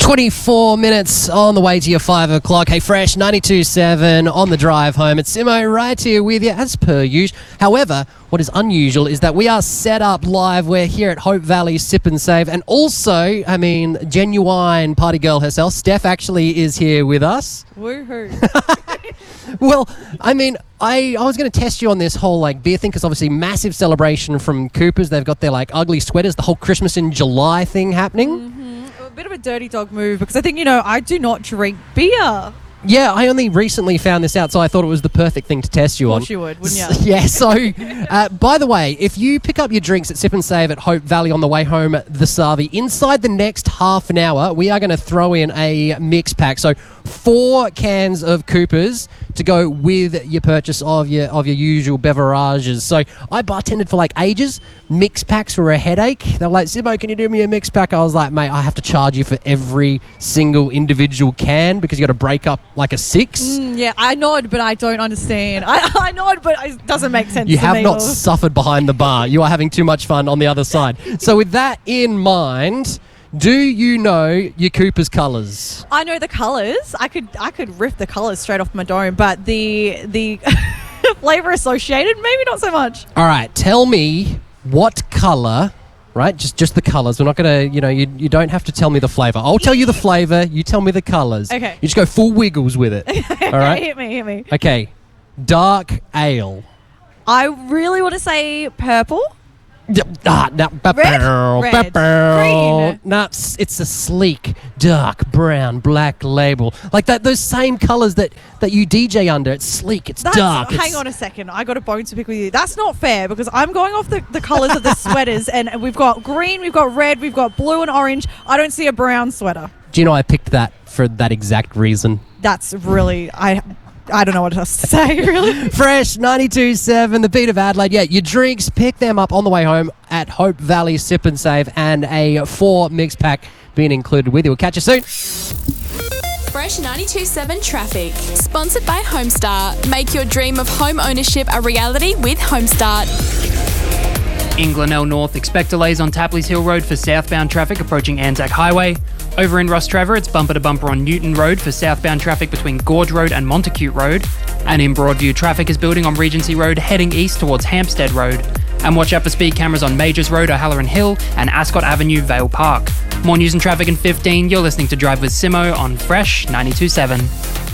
24 minutes on the way to your 5 o'clock. Hey, Fresh 92.7 on the drive home. It's Simo right here with you as per usual. However, what is unusual is that we are set up live. We're here at Hope Valley Sip and Save. And also, genuine party girl herself, Steph, actually is here with us. Woohoo. Well, I was going to test you on this whole beer thing because obviously massive celebration from Coopers. They've got their ugly sweaters, the whole Christmas in July thing happening. Mm-hmm. A bit of a dirty dog move because I think, I do not drink beer. Yeah, I only recently found this out, so I thought it was the perfect thing to test you on. Of course you would, wouldn't you? Yeah, so, by the way, if you pick up your drinks at Sip and Save at Hope Valley on the way home this Savi, inside the next half an hour, we are going to throw in a mix pack. So 4 cans of Coopers to go with your purchase of your usual beverages. So I bartended for ages. Mix packs were a headache. They were like, Simo, can you do me a mix pack? I was like, mate, I have to charge you for every single individual can because you got to break up a 6. Yeah, I nod, but I don't understand. I nod, but it doesn't make sense You to have me. not suffered behind the bar. You are having too much fun on the other side. So with that in mind, do you know your Cooper's colours? I know the colours. I could riff the colours straight off my dome, but the flavour associated, maybe not so much. All right, tell me what colour, right? Just the colours. We're not going to, you don't have to tell me the flavour. I'll tell you the flavour. You tell me the colours. Okay. You just go full wiggles with it. All right? Hit me. Okay. Dark ale. I really want to say purple. Red, green. No, it's a sleek, dark brown, black label. Those same colours that you DJ under. It's sleek, it's dark. Hang on a second. I got a bone to pick with you. That's not fair because I'm going off the colours of the sweaters and we've got green, we've got red, we've got blue and orange. I don't see a brown sweater. Do you know I picked that for that exact reason? That's really... I don't know what else to say, really. Fresh 92.7, the beat of Adelaide. Yeah, your drinks, pick them up on the way home at Hope Valley Sip and Save, and a 4 mix pack being included with you. We'll catch you soon. Fresh 92.7 Traffic. Sponsored by Homestart. Make your dream of home ownership a reality with Homestart. In Glenelg North, expect delays on Tapley's Hill Road for southbound traffic approaching Anzac Highway. Over in Rostrevor, it's bumper to bumper on Newton Road for southbound traffic between Gorge Road and Montacute Road. And in Broadview, traffic is building on Regency Road heading east towards Hampstead Road. And watch out for speed cameras on Majors Road, O'Halloran Hill and Ascot Avenue, Vale Park. More news and traffic in 15. You're listening to Drive with Simo on Fresh 92.7.